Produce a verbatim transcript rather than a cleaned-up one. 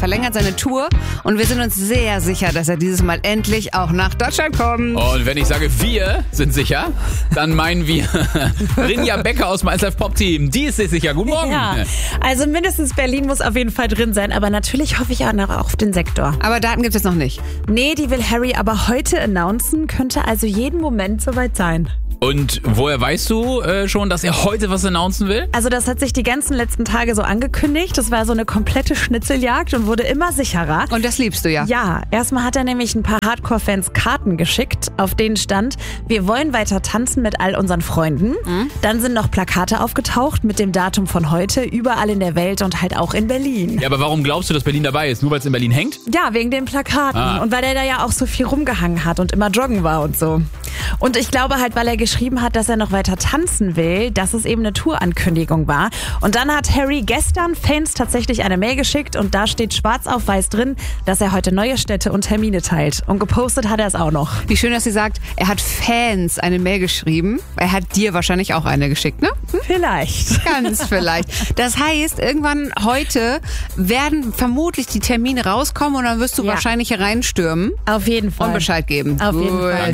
verlängert seine Tour und wir sind uns sehr sicher, dass er dieses Mal endlich auch nach Deutschland kommt. Und wenn ich sage, wir sind sicher, dann meinen wir Rinja Becker aus dem eins Live Pop Team. Die ist sich sicher. Guten Morgen. Ja, also mindestens Berlin muss auf jeden Fall drin sein, aber natürlich hoffe ich auch noch auf den Sektor. Aber Daten gibt es noch nicht. Nee, die will Harry aber heute announcen, könnte also jeden Moment soweit sein. Und woher weißt du äh, schon, dass er heute was announcen will? Also das hat sich die ganzen letzten Tage so angekündigt. Das war so eine komplette Schnitzeljagd und wurde immer sicherer. Und das liebst du ja. Ja, erstmal hat er nämlich ein paar Hardcore-Fans Karten geschickt, auf denen stand, wir wollen weiter tanzen mit all unseren Freunden. Mhm. Dann sind noch Plakate aufgetaucht mit dem Datum von heute, überall in der Welt und halt auch in Berlin. Ja, aber warum glaubst du, dass Berlin dabei ist? Nur weil es in Berlin hängt? Ja, wegen den Plakaten. Ah. Und weil er da ja auch so viel rumgehangen hat und immer joggen war und so. Und ich glaube halt, weil er geschrieben hat, dass er noch weiter tanzen will, dass es eben eine Tourankündigung war. Und dann hat Harry gestern Fans tatsächlich eine Mail geschickt und da steht schwarz auf weiß drin, dass er heute neue Städte und Termine teilt. Und gepostet hat er es auch noch. Wie schön, dass sie sagt, er hat Fans eine Mail geschrieben. Er hat dir wahrscheinlich auch eine geschickt, ne? Hm? Vielleicht. Ganz vielleicht. Das heißt, irgendwann heute werden vermutlich die Termine rauskommen und dann wirst du Ja. wahrscheinlich hier reinstürmen Auf jeden Fall. und Bescheid geben. Auf jeden Cool. Fall.